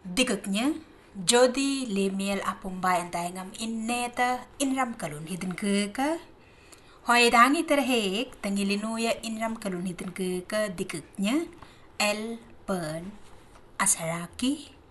Digagnya, Jodi lemiel apung bayan tayo ngam inneta inram kalun hidin ke. Hoy dangi terhek tangilinuya inram kalun hidin ke digagnya El Pen Asaraki